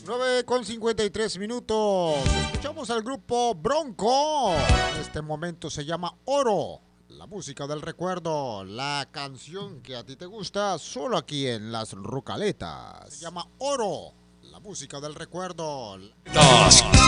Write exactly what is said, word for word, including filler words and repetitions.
nueve con cincuenta y tres minutos. Escuchamos al grupo Bronco. En este momento se llama Oro. La música del recuerdo. La canción que a ti te gusta. Solo aquí en Las Rucaletas. Se llama Oro. La música del recuerdo. Dos.